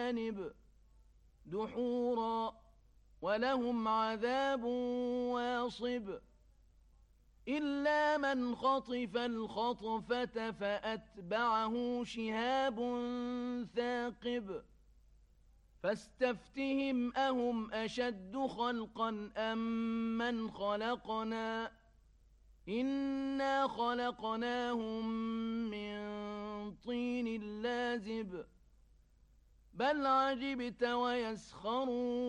فاجتنب دحورا ولهم عذاب واصب إلا من خطف الخطفة فأتبعه شهاب ثاقب فاستفتهم أهم أشد خلقا أم من خلقنا إنا خلقناهم من طين لازب بل عجبت ويسخرون